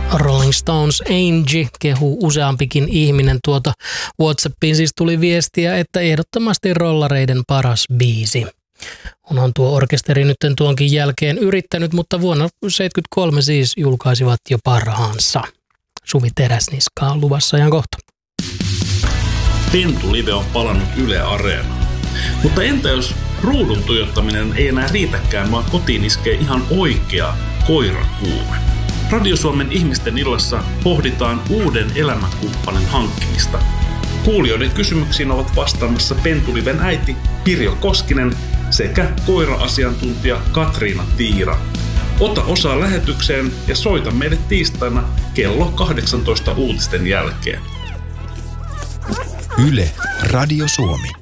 Rolling Stones Angie kehuu useampikin ihminen tuota. WhatsAppiin siis tuli viestiä, että ehdottomasti rollareiden paras biisi. Onhan tuo orkesteri nyt tuonkin jälkeen yrittänyt, mutta vuonna 1973 siis julkaisivat jo parhaansa. Suvi Teräsniska on luvassa ihan kohta. Pentu-live on palannut Yle Areenaan. Mutta entä jos ruudun tuijottaminen ei enää riitäkään, vaan kotiin iskee ihan oikea koirakuume? Radio Suomen ihmisten illassa pohditaan uuden elämänkumppanin hankkimista. Kuulijoiden kysymyksiin ovat vastaamassa Pentu-liven äiti Pirjo Koskinen sekä koira-asiantuntija Katriina Tiira. Ota osaa lähetykseen ja soita meille tiistaina kello 18 uutisten jälkeen. Yle Radio Suomi.